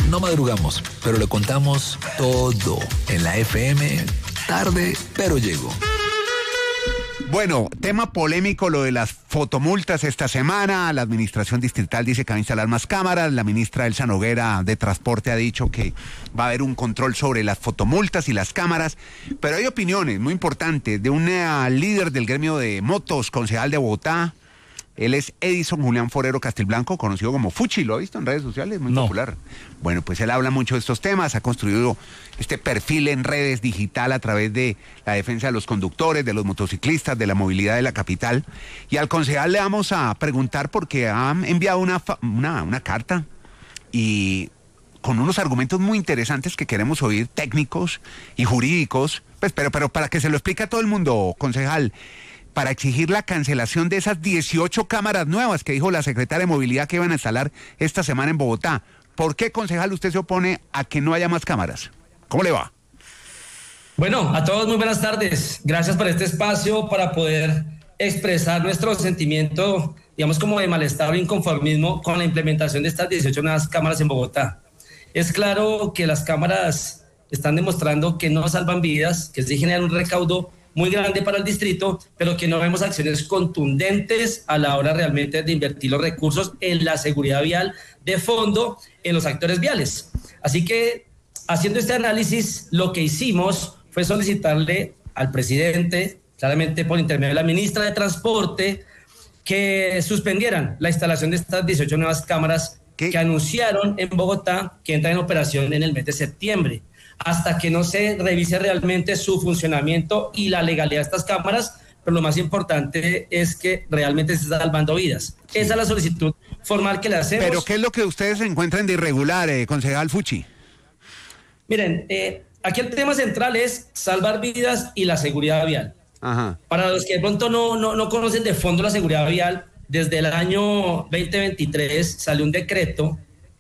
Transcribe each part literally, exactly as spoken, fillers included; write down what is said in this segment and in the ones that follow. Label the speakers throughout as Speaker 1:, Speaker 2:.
Speaker 1: No madrugamos, pero le contamos todo en la F M. Tarde, pero llegó.
Speaker 2: Bueno, tema polémico lo de las fotomultas esta semana. La administración distrital dice que va a instalar más cámaras. La ministra Elsa Noguera de Transporte ha dicho que va a haber un control sobre las fotomultas y las cámaras. Pero hay opiniones muy importantes de una líder del gremio de motos, concejal de Bogotá. Él es Edison Julián Forero Castilblanco, conocido como Fuchi, ¿lo ha visto en redes sociales? Muy no. popular. Bueno, pues él habla mucho de estos temas, ha construido este perfil en redes digital a través de la defensa de los conductores, de los motociclistas, de la movilidad de la capital. Y al concejal le vamos a preguntar porque han enviado una, una, una carta y con unos argumentos muy interesantes que queremos oír, técnicos y jurídicos, pues, pero, pero para que se lo explique a todo el mundo, concejal, para exigir la cancelación de esas dieciocho cámaras nuevas que dijo la secretaria de Movilidad que iban a instalar esta semana en Bogotá. ¿Por qué, concejal, usted se opone a que no haya más cámaras? ¿Cómo le va?
Speaker 3: Bueno, a todos muy buenas tardes. Gracias por este espacio para poder expresar nuestro sentimiento, digamos, como de malestar o inconformismo con la implementación de estas dieciocho nuevas cámaras en Bogotá. Es claro que las cámaras están demostrando que no salvan vidas, que sí generan un recaudo muy grande para el distrito, pero que no vemos acciones contundentes a la hora realmente de invertir los recursos en la seguridad vial de fondo en los actores viales. Así que, haciendo este análisis, lo que hicimos fue solicitarle al presidente, claramente por intermedio de la ministra de Transporte, que suspendieran la instalación de estas dieciocho nuevas cámaras ¿Qué? que anunciaron en Bogotá que entran en operación en el mes de septiembre. Hasta que no se revise realmente su funcionamiento y la legalidad de estas cámaras, pero lo más importante es que realmente se está salvando vidas. Sí. Esa es la solicitud formal que le hacemos.
Speaker 2: ¿Pero qué es lo que ustedes encuentran de irregular, eh, concejal Fuchi?
Speaker 3: Miren, eh, aquí el tema central es salvar vidas y la seguridad vial. Ajá. Para los que de pronto no, no, no conocen de fondo la seguridad vial, desde el año veinte veintitrés salió un decreto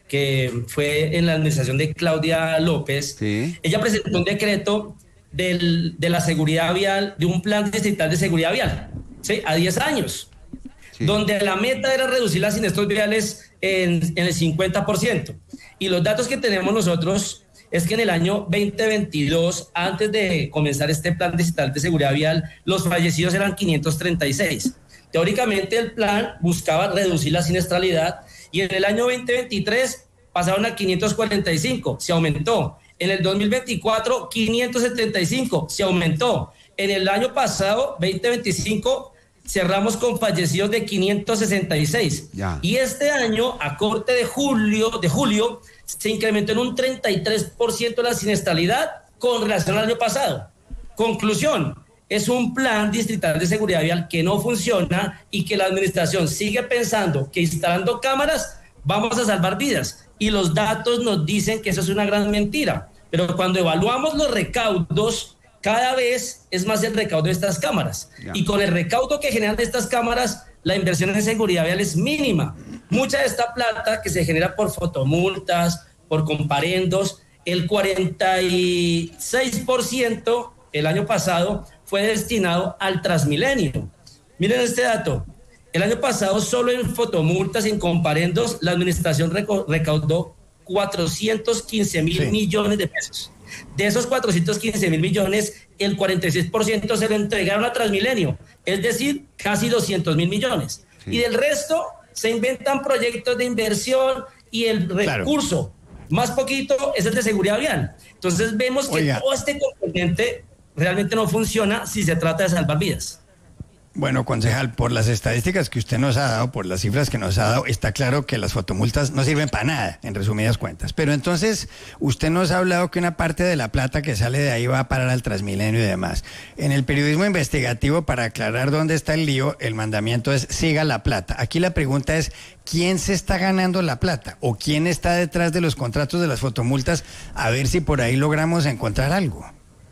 Speaker 3: que fue en la administración de Claudia López. Sí. Ella presentó un decreto del, de la seguridad vial, de un plan distrital de seguridad vial, ¿sí? A diez años, sí. Donde la meta era reducir las siniestros viales en, en el cincuenta por ciento. Y los datos que tenemos nosotros es que en el año veinte veintidós, antes de comenzar este plan distrital de seguridad vial, los fallecidos eran quinientos treinta y seis. Teóricamente el plan buscaba reducir la siniestralidad y en el año veinte veintitrés pasaron a quinientos cuarenta y cinco, se aumentó. En el dos mil veinticuatro, quinientos setenta y cinco, se aumentó. En el año pasado, veinte veinticinco, cerramos con fallecidos de quinientos sesenta y seis. Ya. Y este año, a corte de julio, de julio, se incrementó en un treinta y tres por ciento la siniestralidad con relación al año pasado. Conclusión. Es un plan distrital de seguridad vial que no funciona y que la administración sigue pensando que instalando cámaras vamos a salvar vidas. Y los datos nos dicen que eso es una gran mentira. Pero cuando evaluamos los recaudos, cada vez es más el recaudo de estas cámaras. Yeah. Y con el recaudo que generan estas cámaras, la inversión en seguridad vial es mínima. Mucha de esta plata que se genera por fotomultas, por comparendos, el cuarenta y seis por ciento el año pasado fue destinado al Transmilenio. Miren este dato. El año pasado, solo en fotomultas, en comparendos, la administración recaudó cuatrocientos quince mil sí. millones de pesos. De esos cuatrocientos quince mil millones, el cuarenta y seis por ciento se lo entregaron a Transmilenio, es decir, casi doscientos mil millones. Sí. Y del resto, se inventan proyectos de inversión y el recurso, claro, más poquito, es el de seguridad vial. Entonces vemos que Oiga. todo este componente realmente no funciona si se trata de salvar vidas.
Speaker 4: Bueno, concejal, por las estadísticas que usted nos ha dado, por las cifras que nos ha dado, está claro que las fotomultas no sirven para nada, en resumidas cuentas. Pero entonces, usted nos ha hablado que una parte de la plata que sale de ahí va a parar al Transmilenio y demás. En el periodismo investigativo, para aclarar dónde está el lío, el mandamiento es siga la plata. Aquí la pregunta es, ¿quién se está ganando la plata? ¿O quién está detrás de los contratos de las fotomultas? A ver si por ahí logramos encontrar algo.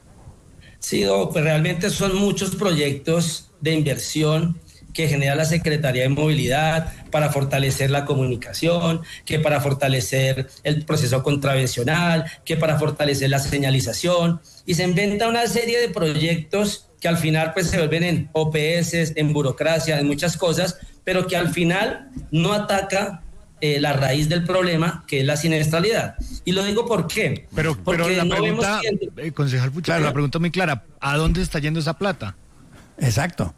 Speaker 3: Sí, no, pues realmente son muchos proyectos de inversión que genera la Secretaría de Movilidad para fortalecer la comunicación, que para fortalecer el proceso contravencional, que para fortalecer la señalización, y se inventa una serie de proyectos que al final pues se vuelven en O P S, en burocracia, en muchas cosas, pero que al final no ataca eh, la raíz del problema, que es la siniestralidad. Y lo digo ¿por qué?
Speaker 5: Pero,
Speaker 3: Porque
Speaker 5: pero la
Speaker 3: no
Speaker 5: pregunta,
Speaker 3: vemos que...
Speaker 5: eh, concejal Fuchi, claro, la pregunta muy clara, ¿a dónde está yendo esa plata?
Speaker 4: Exacto.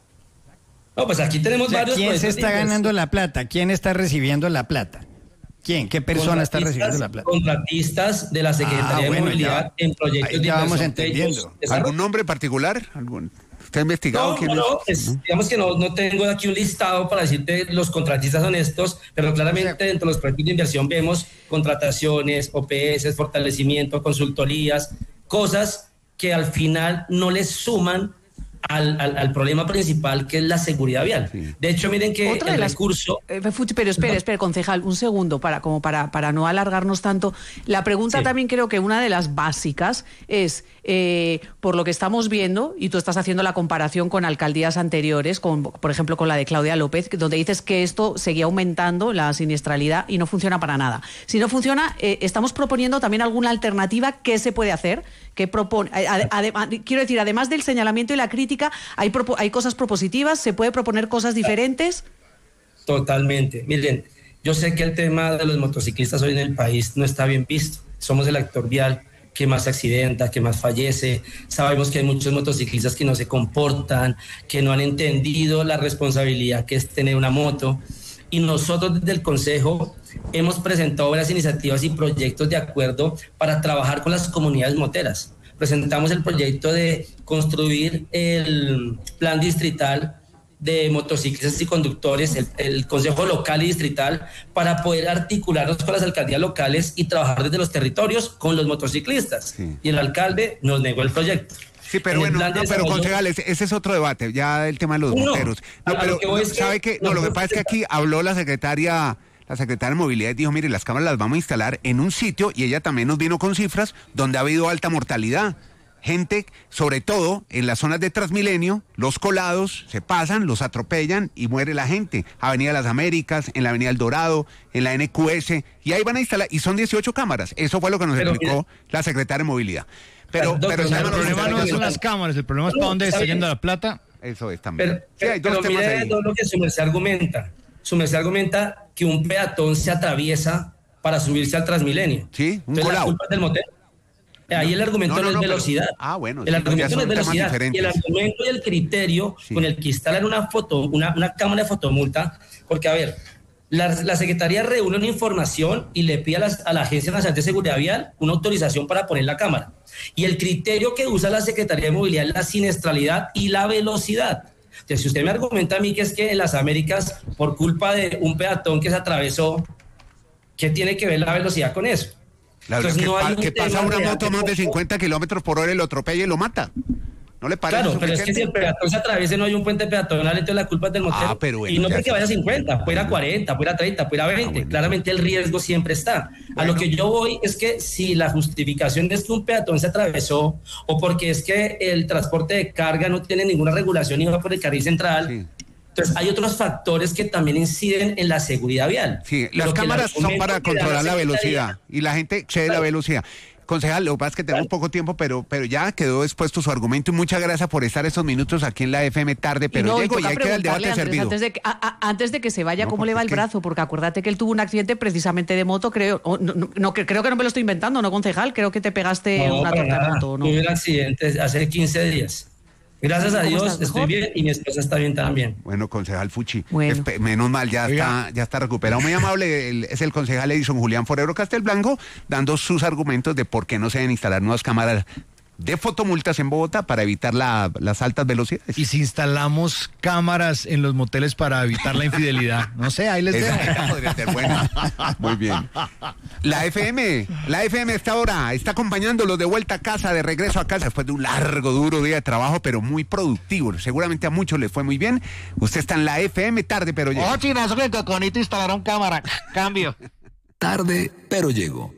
Speaker 3: No, pues aquí tenemos
Speaker 4: O sea,
Speaker 3: varios...
Speaker 4: ¿quién se está ganando la plata? ¿Quién está recibiendo la plata? ¿Quién? ¿Qué persona está recibiendo la plata?
Speaker 3: Contratistas de la Secretaría
Speaker 4: Ah,
Speaker 3: de
Speaker 4: bueno,
Speaker 3: Movilidad
Speaker 4: ya,
Speaker 3: en proyectos
Speaker 4: ahí
Speaker 3: de
Speaker 4: ya vamos
Speaker 3: inversión que ellos
Speaker 4: entendiendo.
Speaker 3: desarrollan.
Speaker 2: ¿Algún nombre particular? ¿Algún? ¿Usted ha investigado
Speaker 3: No,
Speaker 2: quién
Speaker 3: no,
Speaker 2: es?
Speaker 3: no, es, digamos que no, no tengo aquí un listado para decirte los contratistas honestos, pero claramente dentro de los proyectos de inversión vemos contrataciones, O P S, fortalecimiento, consultorías, cosas que al final no les suman Al, al, al problema principal, que es la seguridad vial. Sí. De hecho, miren que
Speaker 6: Otra
Speaker 3: el
Speaker 6: de las,
Speaker 3: recurso...
Speaker 6: Eh, pero espere, espere, concejal, un segundo, para, como para, para no alargarnos tanto. La pregunta sí. también creo que una de las básicas es, eh, por lo que estamos viendo, y tú estás haciendo la comparación con alcaldías anteriores, con, por ejemplo, con la de Claudia López, donde dices que esto seguía aumentando, la siniestralidad, y no funciona para nada. Si no funciona, eh, estamos proponiendo también alguna alternativa. ¿Qué se puede hacer? ¿Qué propone? Ade, ade, quiero decir, además del señalamiento y la crítica, ¿Hay, propo- ¿Hay cosas propositivas? ¿Se puede proponer cosas diferentes?
Speaker 3: Totalmente. Miren, yo sé que el tema de los motociclistas hoy en el país no está bien visto. Somos el actor vial que más se accidenta, que más fallece. Sabemos que hay muchos motociclistas que no se comportan, que no han entendido la responsabilidad que es tener una moto. Y nosotros desde el Consejo hemos presentado varias iniciativas y proyectos de acuerdo para trabajar con las comunidades moteras. Presentamos el proyecto de construir el plan distrital de motociclistas y conductores, el, el Consejo Local y Distrital, para poder articularnos con las alcaldías locales y trabajar desde los territorios con los motociclistas. Sí. Y el alcalde nos negó el proyecto.
Speaker 2: Sí, pero bueno, no, pero concejales, ese es otro debate, ya el tema de los
Speaker 3: no,
Speaker 2: moteros. No, pero
Speaker 3: que no,
Speaker 2: ¿sabe qué? No, lo que pasa es que aquí habló la secretaria... La secretaria de Movilidad dijo, mire, las cámaras las vamos a instalar en un sitio, y ella también nos vino con cifras donde ha habido alta mortalidad. Gente, sobre todo en las zonas de Transmilenio, los colados se pasan, los atropellan y muere la gente. Avenida Las Américas, en la Avenida El Dorado, en la N Q S, y ahí van a instalar, y son dieciocho cámaras. Eso fue lo que nos pero, explicó mira, la secretaria de Movilidad. Pero,
Speaker 5: doctor,
Speaker 2: pero
Speaker 5: el problema no son las cámaras, el problema es para dónde está yendo la plata.
Speaker 2: Eso es también.
Speaker 3: Pero, sí, hay dos pero temas mire ahí. Todo lo que su merced argumenta. Su merced argumenta que un peatón se atraviesa para subirse al Transmilenio.
Speaker 2: Sí, un
Speaker 3: Entonces,
Speaker 2: colado.
Speaker 3: la culpa es del motel. Ahí el argumento no, no, no, no es velocidad.
Speaker 2: Pero, ah, bueno.
Speaker 3: El
Speaker 2: sí,
Speaker 3: argumento no es velocidad. Y el argumento y el criterio sí. con el que instalan una foto, una, una cámara de fotomulta, porque a ver, la, la Secretaría reúne una información y le pide a, las, a la Agencia Nacional de Seguridad Vial una autorización para poner la cámara. Y el criterio que usa la Secretaría de Movilidad es la siniestralidad y la velocidad. Entonces, si usted me argumenta a mí que es que en las Américas, por culpa de un peatón que se atravesó, ¿qué tiene que ver la velocidad con eso?
Speaker 2: Claro, Entonces, que, no hay pa, que pasa una moto más de cincuenta kilómetros por hora y lo atropella y lo mata. ¿No le parece?
Speaker 3: Claro, pero es que si el peatón se atraviesa, no hay un puente peatonal, entonces la culpa es del motor.
Speaker 2: Ah, pero bueno,
Speaker 3: y no porque vaya a cincuenta, puede ir a cuarenta, puede ir a treinta, puede ir a veinte. Ah, bueno. Claramente el riesgo siempre está. Bueno. A lo que yo voy es que si la justificación es que un peatón se atravesó o porque es que el transporte de carga no tiene ninguna regulación y va por el carril central, sí. Entonces, hay otros factores que también inciden en la seguridad vial.
Speaker 2: Sí, las cámaras son para controlar la velocidad y la gente excede claro. la velocidad. Concejal, lo que pasa es que tenemos claro. poco tiempo, pero pero ya quedó expuesto su argumento y muchas gracias por estar estos minutos aquí en la F M tarde, pero
Speaker 6: no,
Speaker 2: llego y, y ahí queda el debate
Speaker 6: Andrés,
Speaker 2: servido.
Speaker 6: Antes de, que, a, a, antes de que se vaya, no, ¿cómo le va el
Speaker 2: que...
Speaker 6: brazo? Porque acuérdate que él tuvo un accidente precisamente de moto, creo, no, no, no, creo que no me lo estoy inventando, ¿no, concejal? Creo que te pegaste
Speaker 3: no,
Speaker 6: una torta de moto, ¿no?
Speaker 3: Tuve un accidente hace quince días. Gracias a Dios estoy bien y mi esposa está bien también.
Speaker 2: Bueno, concejal Fuchi,
Speaker 6: bueno.
Speaker 2: es, menos mal, ya está, ya está recuperado. Muy amable, el, es el concejal Edison Julián Forero Castelblanco, dando sus argumentos de por qué no se deben instalar nuevas cámaras de fotomultas en Bogotá para evitar la, las altas velocidades.
Speaker 5: Y si instalamos cámaras en los moteles para evitar la infidelidad, no sé, ahí les dejo.
Speaker 2: Esa podría ser buena. Muy bien. La F M, la F M a esta hora está acompañándolos de vuelta a casa, de regreso a casa, después de un largo, duro día de trabajo, pero muy productivo. Seguramente a muchos les fue muy bien. Usted está en la F M tarde, pero llegó.
Speaker 7: Oh, chinazo, que Coconito instalaron cámara. Cambio.
Speaker 1: Tarde, pero llegó.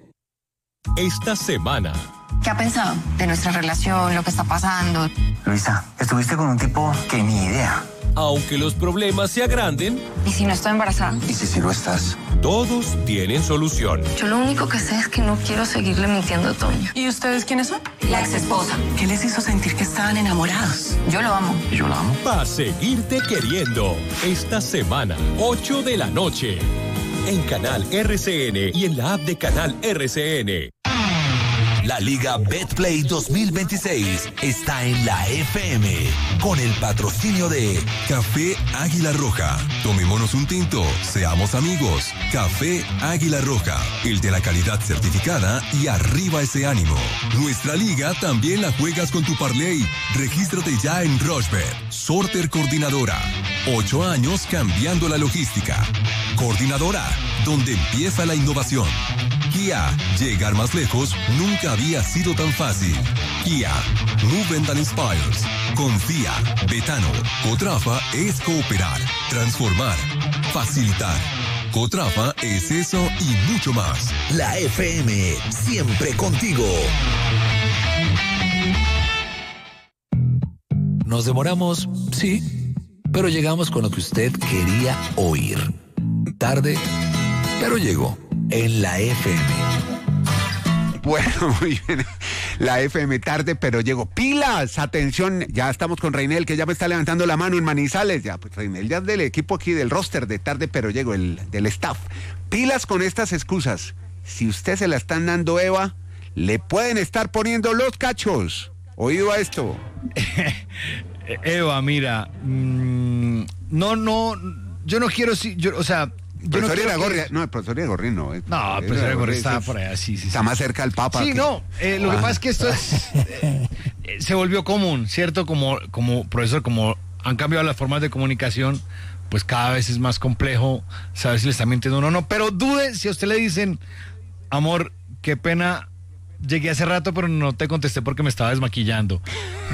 Speaker 8: Esta semana.
Speaker 9: ¿Qué ha pensado de nuestra relación, lo que está pasando?
Speaker 10: Luisa, estuviste con un tipo que ni idea.
Speaker 8: Aunque los problemas se agranden...
Speaker 9: ¿Y si no estoy embarazada?
Speaker 10: ¿Y si sí lo estás?
Speaker 8: Todos tienen solución.
Speaker 9: Yo lo único que sé es que no quiero seguirle mintiendo a Toño.
Speaker 11: ¿Y ustedes quiénes son?
Speaker 9: La ex esposa.
Speaker 11: ¿Qué les hizo sentir que estaban enamorados?
Speaker 9: Yo lo amo.
Speaker 10: ¿Y yo la amo?
Speaker 8: Va a seguirte queriendo. Esta semana, ocho de la noche. en Canal R C N y en la app de Canal R C N.
Speaker 1: La Liga Betplay dos mil veintiséis está en la F M con el patrocinio de
Speaker 12: Café Águila Roja. Tomémonos un tinto, seamos amigos. Café Águila Roja, el de la calidad certificada y arriba ese ánimo. Nuestra liga también la juegas con tu parlay. Regístrate ya en Rochebet. Sorter Coordinadora. Ocho años cambiando la logística. Coordinadora, donde empieza la innovación. Kia, llegar más lejos nunca había sido tan fácil. Kia, Movement that Inspires. Confía, Betano, Cotrafa es cooperar, transformar, facilitar. Cotrafa es eso y mucho más.
Speaker 1: La F M, siempre contigo. Nos demoramos, sí, pero llegamos con lo que usted quería oír. Tarde, pero llegó en la F M.
Speaker 2: Bueno, muy bien. La F M tarde, pero llegó. ¡Pilas! Atención, ya estamos con Reinel, que ya me está levantando la mano en Manizales. Ya, pues Reinel ya es del equipo aquí, del roster de tarde, pero llegó, el, del staff. Pilas con estas excusas. Si usted se la están dando, Eva, le pueden estar poniendo los cachos. ¿Oído a esto?
Speaker 5: Eva, mira, mmm, no, no, yo no quiero, yo, o sea...
Speaker 2: Profesor no, Iragorri, que... no, el profesor Iragorri no.
Speaker 5: Es, no, el profesor Iragorri está por allá, sí, sí.
Speaker 2: Está
Speaker 5: sí.
Speaker 2: más cerca del Papa.
Speaker 5: Sí,
Speaker 2: que...
Speaker 5: no, eh, lo ah. que pasa es que esto es, eh, se volvió común, ¿cierto? Como, como profesor, como han cambiado las formas de comunicación, pues cada vez es más complejo saber si le está mintiendo uno o no. Pero dude si a usted le dicen, amor, qué pena, llegué hace rato, pero no te contesté porque me estaba desmaquillando.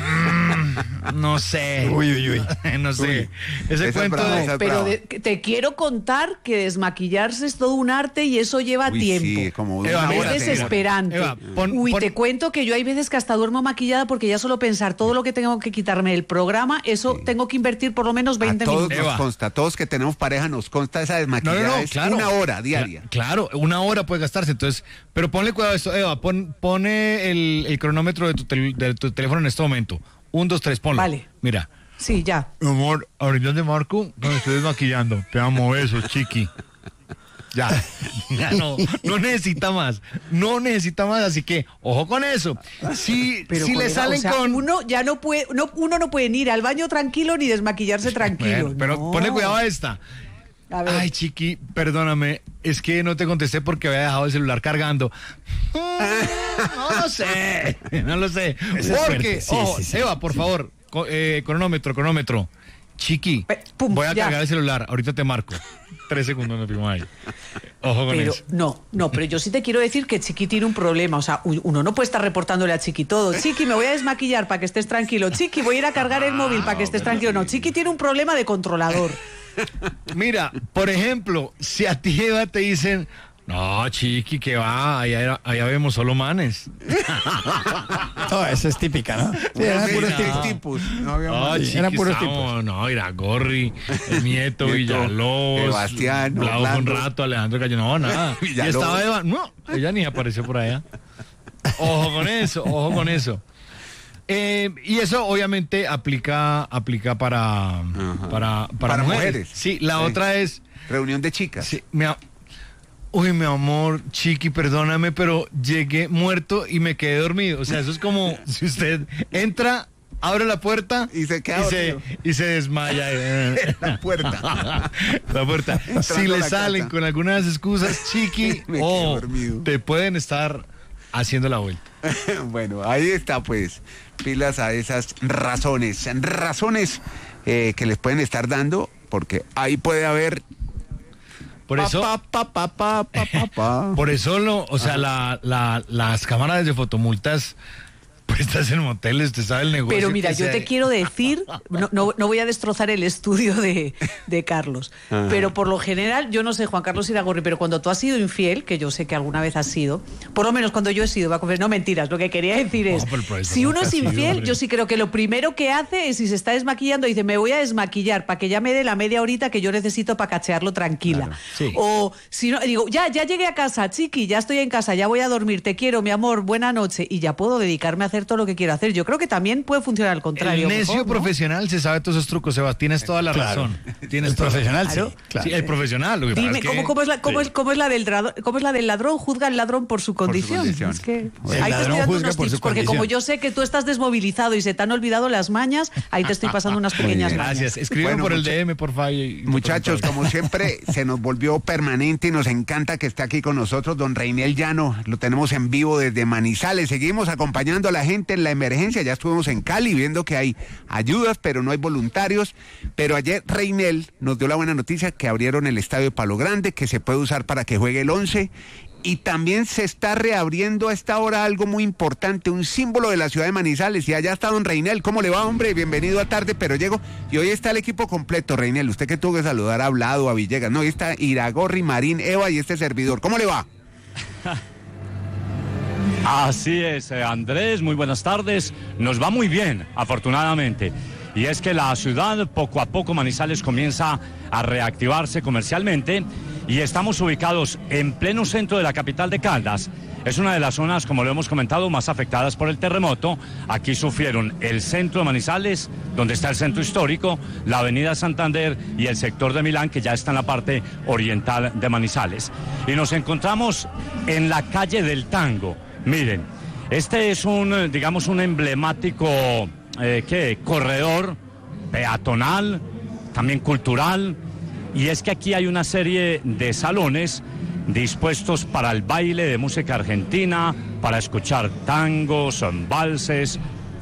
Speaker 5: No sé.
Speaker 4: Uy, uy, uy.
Speaker 5: No sé.
Speaker 2: Uy.
Speaker 5: Ese
Speaker 2: Esa
Speaker 5: cuento
Speaker 2: brava,
Speaker 5: de...
Speaker 6: Pero de, te quiero contar que desmaquillarse es todo un arte y eso lleva
Speaker 2: Uy,
Speaker 6: tiempo.
Speaker 2: Sí, como
Speaker 5: Eva,
Speaker 2: una
Speaker 6: es
Speaker 2: hora,
Speaker 6: desesperante.
Speaker 5: Eva, pon,
Speaker 6: Uy,
Speaker 5: pon...
Speaker 6: te cuento que yo hay veces que hasta duermo maquillada porque ya solo pensar todo lo que tengo que quitarme del programa, eso sí. Tengo que invertir por lo menos veinte
Speaker 2: a todos
Speaker 6: minutos.
Speaker 2: Nos
Speaker 5: Eva.
Speaker 2: consta, a todos que tenemos pareja nos consta esa desmaquillada.
Speaker 5: No, no, no,
Speaker 2: es
Speaker 5: claro.
Speaker 2: una hora diaria.
Speaker 5: Claro, una hora puede gastarse, entonces, pero ponle cuidado a esto, Eva, pon, pone el, el cronómetro de tu, tel, de tu teléfono en este momento. Un, dos, tres, ponlo.
Speaker 6: Vale.
Speaker 5: Mira.
Speaker 6: Sí, ya.
Speaker 5: Mi amor, ahorita te marco, no me estoy desmaquillando. Te amo, besos, chiqui. Ya, ya no, no necesita más, no necesita más, así que ojo con eso. Si,
Speaker 6: Pero
Speaker 5: si
Speaker 6: colega,
Speaker 5: le salen
Speaker 6: o sea,
Speaker 5: con...
Speaker 6: Uno ya no puede, no, uno no puede ni ir al baño tranquilo ni desmaquillarse tranquilo.
Speaker 5: Bueno, pero
Speaker 6: no.
Speaker 5: ponle cuidado a esta.
Speaker 6: A ver.
Speaker 5: Ay, chiqui, perdóname, es que no te contesté porque había dejado el celular cargando. No lo sé, no lo sé. Porque,
Speaker 4: sí,
Speaker 5: ojo,
Speaker 4: sí, sí,
Speaker 5: Eva, por favor, co- eh, cronómetro, cronómetro. Chiqui,
Speaker 6: Pum,
Speaker 5: voy a
Speaker 6: ya.
Speaker 5: cargar el celular, ahorita te marco. Tres segundos, no firmo ahí. Ojo con
Speaker 6: Pero
Speaker 5: eso.
Speaker 6: no, no, pero yo sí te quiero decir que Chiqui tiene un problema. O sea, uno no puede estar reportándole a Chiqui todo. Chiqui, me voy a desmaquillar para que estés tranquilo. Chiqui, voy a ir a cargar el móvil para que estés tranquilo. No, Chiqui tiene un problema de controlador.
Speaker 5: Mira, por ejemplo, si a ti, Eva, te dicen, no, chiqui, que va, allá, allá vemos solo manes.
Speaker 4: No, eso es típica, ¿no? Sí, eran
Speaker 2: Sí,
Speaker 4: puros
Speaker 2: no.
Speaker 4: tipos.
Speaker 2: tipos. No había
Speaker 5: No,
Speaker 2: más.
Speaker 5: chiqui,
Speaker 4: eran puros
Speaker 5: estamos,
Speaker 4: tipos.
Speaker 5: no, Iragorri, el Nieto,
Speaker 2: Nieto,
Speaker 5: Villalobos,
Speaker 2: Sebastián,
Speaker 5: Blau un
Speaker 2: Orlando.
Speaker 5: rato, Alejandro Gallo, no, nada. Y
Speaker 2: Villalobos.
Speaker 5: estaba Eva, no, ella ni apareció por allá. Ojo con eso, ojo con eso. Eh, y eso obviamente aplica aplica para, para, para,
Speaker 2: Para
Speaker 5: mujeres.
Speaker 2: mujeres.
Speaker 5: Sí, la
Speaker 2: Sí.
Speaker 5: otra es...
Speaker 2: Reunión de chicas.
Speaker 5: Sí, mi a- Uy, mi amor, chiqui, perdóname, pero llegué muerto y me quedé dormido. O sea, eso es como si usted entra, abre la puerta
Speaker 2: Y se queda
Speaker 5: y se,
Speaker 2: dormido.
Speaker 5: y se desmaya.
Speaker 2: La puerta.
Speaker 5: La puerta.
Speaker 2: Entrando
Speaker 5: Si
Speaker 2: a
Speaker 5: le
Speaker 2: la
Speaker 5: salen
Speaker 2: casa.
Speaker 5: con algunas excusas, chiqui,
Speaker 2: Me quedé
Speaker 5: oh,
Speaker 2: dormido.
Speaker 5: te pueden estar haciendo la vuelta.
Speaker 2: Bueno, ahí está pues, pilas a esas razones, razones eh, que les pueden estar dando, porque ahí puede haber...
Speaker 5: Por eso,
Speaker 2: Pa, pa, pa, pa, pa, pa, pa.
Speaker 5: por eso lo, o sea, la, la, las cámaras de fotomultas puestas en moteles, usted sabe el negocio.
Speaker 6: Pero mira,
Speaker 5: que
Speaker 6: yo
Speaker 5: se-
Speaker 6: te quiero decir, no, no, no voy a destrozar el estudio de, de Carlos,
Speaker 2: Ajá.
Speaker 6: pero por lo general, yo no sé, Juan Carlos Iragorri, pero cuando tú has sido infiel, que yo sé que alguna vez has sido, por lo menos cuando yo he sido, va a confesar, no mentiras, lo que quería decir es,
Speaker 5: No, pero el profesor
Speaker 6: si uno
Speaker 5: nunca
Speaker 6: es
Speaker 5: ha sido,
Speaker 6: infiel,
Speaker 5: hombre.
Speaker 6: yo sí creo que lo primero que hace es, si se está desmaquillando, dice, me voy a desmaquillar para que ya me dé la media horita que yo necesito para cachearlo tranquila.
Speaker 5: Claro, sí.
Speaker 6: O si no, digo, ya, ya llegué a casa, chiqui, ya estoy en casa, ya voy a dormir, te quiero, mi amor, buena noche, y ya puedo dedicarme a hacer todo lo que quiera hacer. Yo creo que también puede funcionar al contrario.
Speaker 5: El necio
Speaker 6: mejor, ¿no?
Speaker 5: profesional se sabe todos esos trucos, Sebas. Tienes toda la
Speaker 4: Claro.
Speaker 5: razón. Tienes
Speaker 4: El
Speaker 5: toda-
Speaker 4: profesional,
Speaker 6: Claro.
Speaker 4: sí. Claro.
Speaker 5: Sí, el profesional. Lo que pasa
Speaker 6: Dime,
Speaker 5: es que-
Speaker 6: ¿cómo, cómo es la, cómo,
Speaker 5: Sí.
Speaker 6: es, cómo es la del ladrón, cómo es la del ladrón? Juzga al ladrón por su condición.
Speaker 2: condición.
Speaker 6: Es que
Speaker 4: El
Speaker 6: ahí te
Speaker 4: ladrón
Speaker 6: estoy dando
Speaker 4: juzga
Speaker 6: unos
Speaker 4: por
Speaker 6: tips,
Speaker 4: su
Speaker 6: porque
Speaker 4: condición.
Speaker 6: como yo sé que tú estás desmovilizado y se te han olvidado las mañas, ahí te estoy pasando unas pequeñas
Speaker 2: bien.
Speaker 6: mañas.
Speaker 5: Gracias. Escriban
Speaker 2: Bueno,
Speaker 5: por el
Speaker 2: mucha-
Speaker 5: D M, por favor. y- y-
Speaker 2: Muchachos,
Speaker 5: por-
Speaker 2: como siempre, se nos volvió permanente y nos encanta que esté aquí con nosotros don Reinel Llano. Lo tenemos en vivo desde Manizales. Seguimos acompañando a la gente en la emergencia. Ya estuvimos en Cali viendo que hay ayudas, pero no hay voluntarios. Pero ayer Reinel nos dio la buena noticia que abrieron el estadio de Palo Grande, que se puede usar para que juegue el once. Y también se está reabriendo a esta hora algo muy importante, un símbolo de la ciudad de Manizales. Y allá está don Reinel. ¿Cómo le va, hombre? Bienvenido a Tarde, pero llego. Y hoy está el equipo completo, Reinel. Usted que tuvo que saludar a Hablado, a Villegas. No, hoy está Iragorri, Marín, Eva y este servidor. ¿Cómo le va?
Speaker 13: Así es, eh, Andrés, muy buenas tardes. Nos va muy bien, afortunadamente. Y es que la ciudad, poco a poco, Manizales comienza a reactivarse comercialmente y estamos ubicados en pleno centro de la capital de Caldas. Es una de las zonas, como lo hemos comentado, más afectadas por el terremoto. Aquí sufrieron el centro de Manizales, donde está el centro histórico, la avenida Santander y el sector de Milán, que ya está en la parte oriental de Manizales. Y nos encontramos en la calle del Tango. Miren, este es un, digamos, un emblemático eh, ¿qué? corredor peatonal, también cultural, y es que aquí hay una serie de salones dispuestos para el baile de música argentina, para escuchar tangos, valses,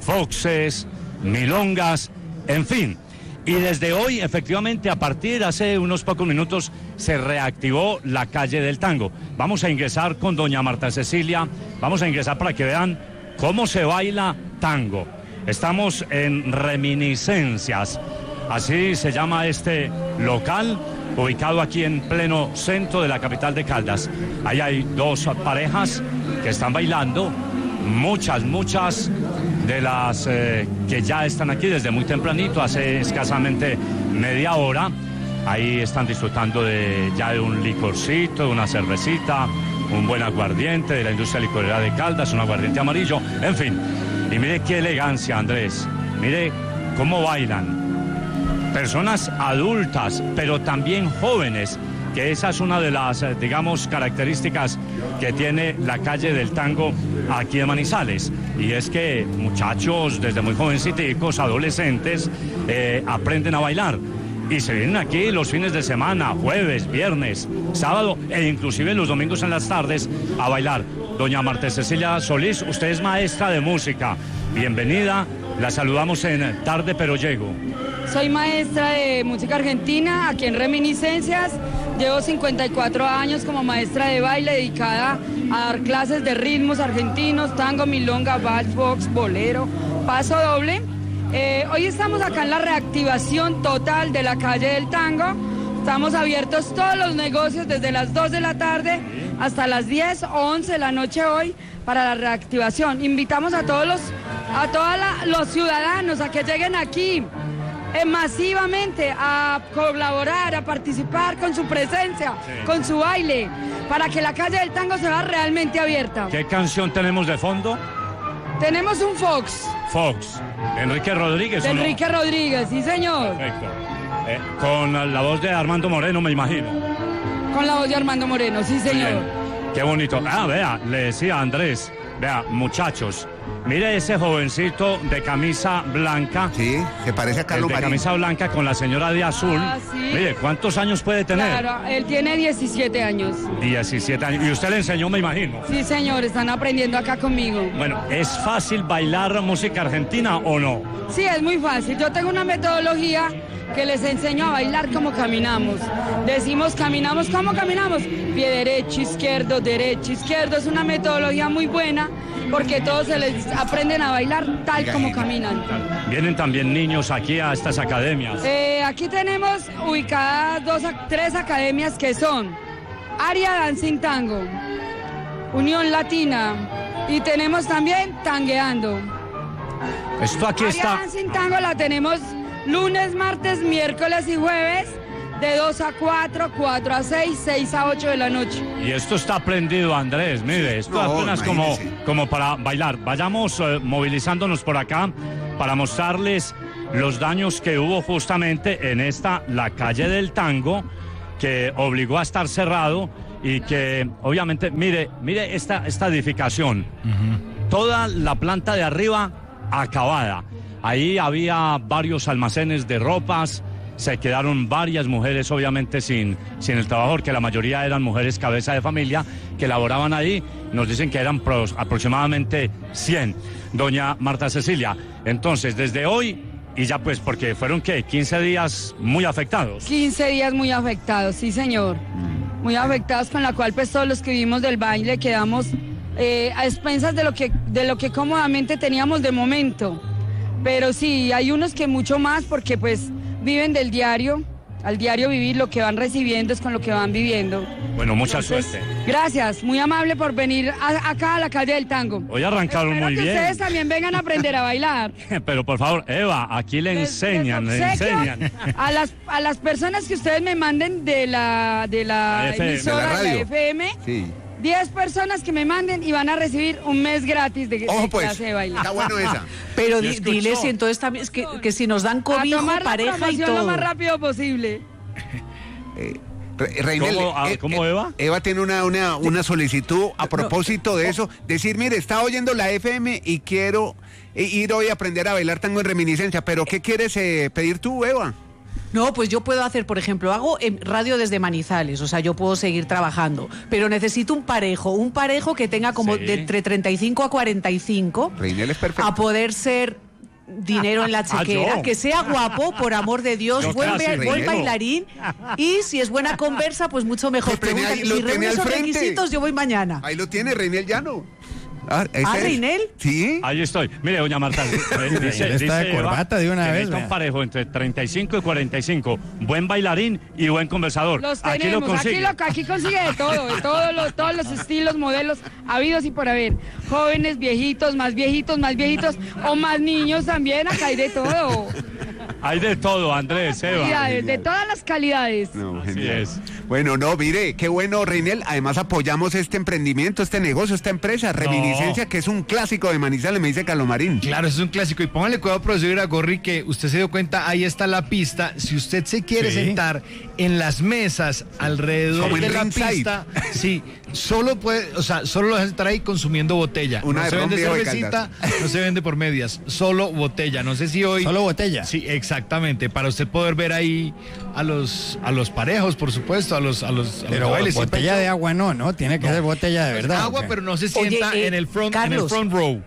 Speaker 13: foxes, milongas, en fin. Y desde hoy, efectivamente, a partir de hace unos pocos minutos, se reactivó la calle del Tango. Vamos a ingresar con doña Marta Cecilia, vamos a ingresar para que vean cómo se baila tango. Estamos en Reminiscencias, así se llama este local, ubicado aquí en pleno centro de la capital de Caldas. Ahí hay dos parejas que están bailando, muchas, muchas de las eh, que ya están aquí desde muy tempranito, hace escasamente media hora. Ahí están disfrutando de ya de un licorcito, de una cervecita, un buen aguardiente de la industria licorera de Caldas, un aguardiente amarillo, en fin. Y mire qué elegancia, Andrés, mire cómo bailan. Personas adultas, pero también jóvenes, que esa es una de las, digamos, características que tiene la calle del Tango aquí en Manizales. Y es que muchachos desde muy jovencitos, adolescentes, eh, aprenden a bailar. Y se vienen aquí los fines de semana, jueves, viernes, sábado e inclusive los domingos en las tardes a bailar. Doña Marta Cecilia Solís, usted es maestra de música. Bienvenida, la saludamos en Tarde pero Llego.
Speaker 14: Soy maestra de música argentina aquí en Reminiscencias. Llevo cincuenta y cuatro años como maestra de baile dedicada a dar clases de ritmos argentinos, tango, milonga, vals, box, bolero, paso doble. Eh, hoy estamos acá en la reactivación total de la calle del Tango. Estamos abiertos todos los negocios desde las dos de la tarde hasta las diez o once de la noche hoy para la reactivación. Invitamos a todos los, a todos la, los ciudadanos a que lleguen aquí eh, masivamente a colaborar, a participar con su presencia, sí, con su baile, para que la calle del Tango se vea realmente abierta.
Speaker 13: ¿Qué canción tenemos de fondo?
Speaker 14: Tenemos un Fox.
Speaker 13: Fox. Enrique Rodríguez.
Speaker 14: De Enrique no? Rodríguez, sí señor.
Speaker 13: Perfecto. Eh, con la voz de Armando Moreno, me imagino.
Speaker 14: Con la voz de Armando Moreno, sí señor.
Speaker 13: Qué bonito. Ah, vea, le decía a Andrés, vea, muchachos, mire ese jovencito de camisa blanca.
Speaker 2: Sí, se parece a Carlos
Speaker 13: Marín. De
Speaker 2: Marín.
Speaker 13: camisa blanca con la señora de azul.
Speaker 14: Ah, sí.
Speaker 13: Mire, ¿cuántos años puede tener?
Speaker 14: Claro, él tiene diecisiete años.
Speaker 13: diecisiete años. Y usted le enseñó, me imagino.
Speaker 14: Sí, señor, están aprendiendo acá conmigo.
Speaker 13: Bueno, ¿es fácil bailar música argentina o no?
Speaker 14: Sí, es muy fácil. Yo tengo una metodología que les enseño a bailar como caminamos. Decimos caminamos, ¿cómo caminamos? Pie derecho, izquierdo, derecho, izquierdo. Es una metodología muy buena porque todos se les aprenden a bailar tal como caminan.
Speaker 13: Vienen también niños aquí a estas academias.
Speaker 14: Eh, aquí tenemos ubicadas dos, tres academias que son Aria Dancing Tango, Unión Latina y tenemos también Tangueando.
Speaker 13: Esto aquí
Speaker 14: Aria
Speaker 13: está.
Speaker 14: Dancing Tango la tenemos lunes, martes, miércoles y jueves de dos a cuatro, cuatro a seis, seis a ocho de la noche.
Speaker 13: Y esto está prendido, Andrés, mire, esto
Speaker 2: No,
Speaker 13: apenas como,
Speaker 2: imagínese.
Speaker 13: como para bailar. Vayamos eh, movilizándonos por acá para mostrarles los daños que hubo justamente en esta, la calle del Tango, que obligó a estar cerrado y que obviamente, mire, mire esta, esta edificación, uh-huh. Toda la planta de arriba acabada. Ahí había varios almacenes de ropas, se quedaron varias mujeres obviamente sin, sin el trabajo, porque la mayoría eran mujeres cabeza de familia que laboraban ahí, nos dicen que eran pros, aproximadamente cien. Doña Marta Cecilia, entonces desde hoy, y ya pues porque fueron ¿qué? quince días muy afectados.
Speaker 14: quince días muy afectados, sí señor, muy afectados, con la cual pues todos los que vivimos del baile quedamos eh, a expensas de lo que, de lo que cómodamente teníamos de momento. Pero sí, hay unos que mucho más porque pues viven del diario, al diario vivir, lo que van recibiendo es con lo que van viviendo.
Speaker 13: Bueno, mucha
Speaker 14: Entonces,
Speaker 13: suerte.
Speaker 14: Gracias, muy amable por venir a, acá a la calle del Tango.
Speaker 13: Hoy arrancaron
Speaker 14: Espero
Speaker 13: muy
Speaker 14: que
Speaker 13: bien.
Speaker 14: ustedes también vengan a aprender a bailar.
Speaker 13: Pero por favor, Eva, aquí le
Speaker 14: Les-
Speaker 13: enseñan,
Speaker 14: les
Speaker 13: le
Speaker 14: obsequio
Speaker 13: enseñan.
Speaker 14: A las, a las personas que ustedes me manden de la, de la
Speaker 13: La F M,
Speaker 14: emisora,
Speaker 2: de la
Speaker 14: de la
Speaker 2: radio.
Speaker 14: F M,
Speaker 2: Sí.
Speaker 14: diez personas que me manden y van a recibir un mes gratis de, de
Speaker 2: Ojo, pues,
Speaker 14: clase de baile.
Speaker 2: está bueno esa.
Speaker 6: Pero
Speaker 13: ¿Ya
Speaker 6: di-
Speaker 13: escuchó?
Speaker 6: diles si entonces también es que, que si nos dan
Speaker 14: A
Speaker 6: cobijo,
Speaker 14: tomar la
Speaker 6: pareja y
Speaker 14: promoción lo
Speaker 6: todo.
Speaker 14: más rápido posible.
Speaker 2: Re- Reinel,
Speaker 13: ¿Cómo, ah,
Speaker 2: eh,
Speaker 13: cómo,
Speaker 2: eh,
Speaker 13: Eva?
Speaker 2: Eva tiene una, una, una solicitud a propósito de eso. Decir, mire, está oyendo la F M y quiero eh, ir hoy a aprender a bailar tango en reminiscencia. Pero, ¿qué quieres eh, pedir tú, Eva?
Speaker 6: No, pues yo puedo hacer, por ejemplo, hago em, radio desde Manizales, o sea, yo puedo seguir trabajando, pero necesito un parejo, un parejo que tenga como
Speaker 13: Sí.
Speaker 6: de entre treinta y cinco a cuarenta y cinco,
Speaker 2: Reinel es perfecto.
Speaker 6: a poder ser dinero en la chequera,
Speaker 13: Ah, yo.
Speaker 6: que sea guapo, por amor de Dios,
Speaker 2: Yo
Speaker 6: buen,
Speaker 2: casi,
Speaker 6: ba- buen
Speaker 2: Reinel.
Speaker 6: bailarín, y si es buena conversa, pues mucho mejor.
Speaker 2: Lo tiene
Speaker 6: Pregunta,
Speaker 2: ahí- lo
Speaker 6: si
Speaker 2: tiene
Speaker 6: reúne
Speaker 2: al
Speaker 6: esos
Speaker 2: frente.
Speaker 6: requisitos, yo voy mañana.
Speaker 2: Ahí lo tiene, Reinel Llano. Ah, ¿ese
Speaker 6: ¿Ah,
Speaker 2: es?
Speaker 6: Reinel?
Speaker 2: Sí.
Speaker 13: Ahí estoy. Mire, doña Marta, eh, dice,
Speaker 4: Él está de
Speaker 13: dice Eva
Speaker 4: corbata de una
Speaker 13: que
Speaker 4: vez,
Speaker 13: necesita
Speaker 4: vea.
Speaker 13: un parejo entre treinta y cinco y cuarenta y cinco. Buen bailarín y buen conversador.
Speaker 14: Los
Speaker 13: Aquí lo
Speaker 14: tenemos,
Speaker 13: consigue.
Speaker 14: aquí, lo, aquí consigue de todo, de todos los, todos los estilos, modelos habidos y por haber. Jóvenes, viejitos, más viejitos, más viejitos o más niños también, acá hay de todo.
Speaker 13: Hay de todo, Andrés, Eva.
Speaker 14: Calidades, de todas las calidades.
Speaker 2: No,
Speaker 13: Así
Speaker 2: genial.
Speaker 13: es.
Speaker 2: Bueno, no, mire, qué bueno, Reinel. Además apoyamos este emprendimiento, este negocio, esta empresa, Reminiscencia, que es un clásico de Manizales, me dice Calomarín.
Speaker 5: Claro, eso es un clásico. Y póngale cuidado, profesor Iragorri, que usted se dio cuenta, ahí está la pista. Si usted se quiere
Speaker 4: Sí.
Speaker 5: sentar en las mesas alrededor
Speaker 2: Como en
Speaker 5: de la
Speaker 2: ringside.
Speaker 5: pista, sí, solo puede, o sea, solo lo vas a estar ahí consumiendo botella.
Speaker 2: Una
Speaker 5: no
Speaker 2: de
Speaker 5: se
Speaker 2: ron
Speaker 5: vende
Speaker 2: viejo de
Speaker 5: cervecita, no se vende por medias, solo botella. No sé si hoy.
Speaker 4: Solo botella.
Speaker 5: Sí, exactamente. Para usted poder ver ahí a los a los parejos, por supuesto, a los a los, a
Speaker 4: Pero
Speaker 5: los bailes.
Speaker 4: botella
Speaker 5: Siempre-
Speaker 4: de agua no, ¿no? Tiene que ser botella de
Speaker 5: Pues
Speaker 4: verdad.
Speaker 5: agua,
Speaker 4: ¿o qué?
Speaker 5: pero no se
Speaker 6: Oye,
Speaker 5: sienta
Speaker 6: eh,
Speaker 5: en el front, en el
Speaker 6: Carlos.
Speaker 5: front row.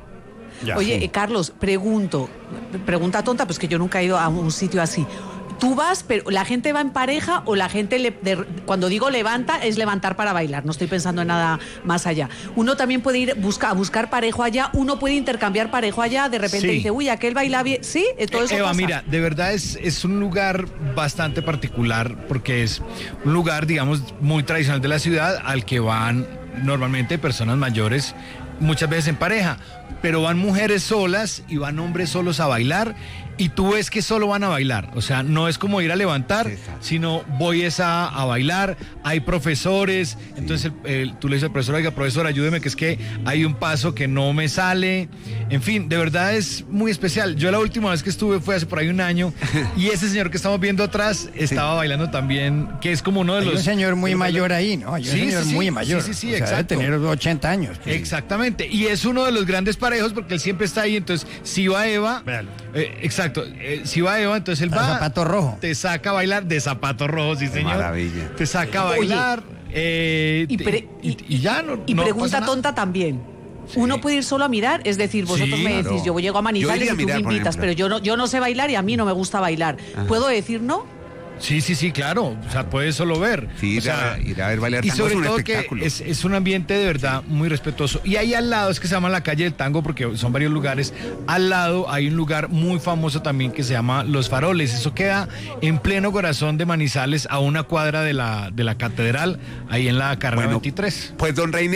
Speaker 4: Ya.
Speaker 6: Oye,
Speaker 4: Sí.
Speaker 6: eh, Carlos, pregunto, pregunta tonta, pues que yo nunca he ido a un sitio así. ¿Tú vas, pero la gente va en pareja o la gente, le- de- cuando digo levanta, es levantar para bailar? No estoy pensando en nada más allá. Uno también puede ir busca, a buscar parejo allá, uno puede intercambiar parejo allá, de repente
Speaker 5: Sí.
Speaker 6: dice, uy, aquel baila bien. Sí, Eh, todo eso
Speaker 5: Eva,
Speaker 6: pasa.
Speaker 5: mira, de verdad es, es un lugar bastante particular porque es un lugar, digamos, muy tradicional de la ciudad al que van normalmente personas mayores, muchas veces en pareja, pero van mujeres solas y van hombres solos a bailar y tú ves que solo van a bailar, o sea, no es como ir a levantar,
Speaker 2: Exacto.
Speaker 5: sino voy es a, a bailar, hay profesores, entonces el- el- tú le dices al profesor, oiga, profesor, ayúdeme, que es que hay un paso que no me sale, en fin, de verdad es muy especial. Yo la última vez que estuve fue hace por ahí un año y ese señor que estamos viendo atrás estaba bailando también, que es como uno de
Speaker 4: Hay
Speaker 5: los...
Speaker 4: un señor muy
Speaker 5: de los
Speaker 4: mayor
Speaker 5: bailar-
Speaker 4: ahí, ¿no? Hay un
Speaker 5: Sí,
Speaker 4: señor
Speaker 5: sí, sí,
Speaker 4: muy mayor.
Speaker 5: Sí, sí, sí,
Speaker 4: o sea,
Speaker 5: exacto.
Speaker 4: debe tener ochenta años. pues.
Speaker 5: Exactamente, y es uno de los grandes parejos porque él siempre está ahí, entonces si va Eva,
Speaker 4: Véalo.
Speaker 5: eh, exacto, eh, si va Eva, entonces él
Speaker 4: Está
Speaker 5: va,
Speaker 4: de zapato rojo.
Speaker 5: te saca a bailar de zapato rojo, sí señor,
Speaker 2: maravilla.
Speaker 5: te saca a
Speaker 6: Oye,
Speaker 5: bailar, eh,
Speaker 6: Y,
Speaker 5: te-
Speaker 6: pre-
Speaker 5: y- y ya no,
Speaker 6: y
Speaker 5: no
Speaker 6: pregunta
Speaker 5: pasa nada.
Speaker 6: tonta también. Uno puede ir solo a mirar, es decir, vosotros
Speaker 5: Sí,
Speaker 6: me decís,
Speaker 2: claro.
Speaker 6: yo llego a
Speaker 2: Yo
Speaker 6: Manizales
Speaker 2: iría a
Speaker 6: y tú
Speaker 2: mirar,
Speaker 6: me
Speaker 2: por
Speaker 6: invitas,
Speaker 2: ejemplo.
Speaker 6: pero yo no, yo no sé bailar y a mí no me gusta bailar. ¿Puedo decir no?
Speaker 5: Sí, sí, sí, claro. O sea, puedes solo ver.
Speaker 2: Sí,
Speaker 5: o sea,
Speaker 2: ir a- ir a ver bailar
Speaker 5: y
Speaker 2: tango
Speaker 5: sobre
Speaker 2: es un
Speaker 5: todo
Speaker 2: espectáculo.
Speaker 5: que es, es un ambiente de verdad muy respetuoso. Y ahí al lado es que se llama la calle del tango porque son varios lugares. Al lado hay un lugar muy famoso también que se llama Los Faroles. Eso queda en pleno corazón de Manizales, a una cuadra de la, de la catedral, ahí en la carrera
Speaker 2: Bueno,
Speaker 5: veintitrés.
Speaker 2: Pues don Reinel,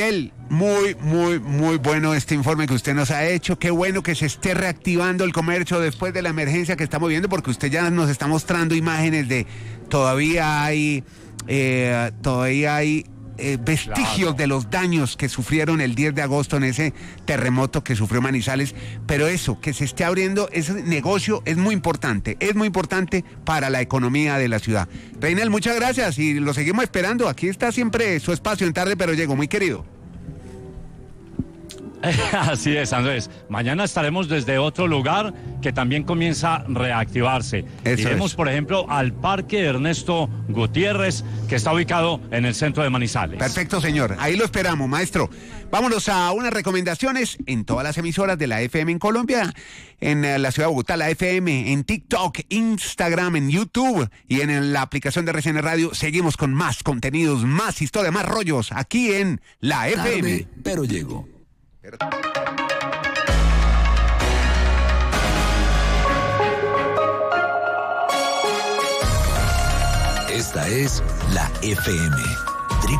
Speaker 2: Muy, muy, muy bueno este informe que usted nos ha hecho. Qué bueno que se esté reactivando el comercio después de la emergencia que estamos viendo, porque usted ya nos está mostrando imágenes de todavía hay, eh, todavía hay eh, vestigios claro. de los daños que sufrieron el diez de agosto en ese terremoto que sufrió Manizales. Pero eso, que se esté abriendo ese negocio es muy importante, es muy importante para la economía de la ciudad. Reinel, muchas gracias y lo seguimos esperando. Aquí está siempre su espacio en Tarde Pero Llego, muy querido.
Speaker 13: Así es, Andrés. Mañana estaremos desde otro lugar que también comienza a reactivarse. Eso Iremos, es. por ejemplo, al Parque Ernesto Gutiérrez, que está ubicado en el centro de Manizales.
Speaker 2: Perfecto, señor. Ahí lo esperamos, maestro. Vámonos a unas recomendaciones en todas las emisoras de la F M en Colombia, en la ciudad de Bogotá, la F M, en TikTok, Instagram, en YouTube y en la aplicación de R C N Radio. Seguimos con más contenidos, más historia, más rollos aquí en la F M.
Speaker 1: Tarde, pero llego. Esta es la F M.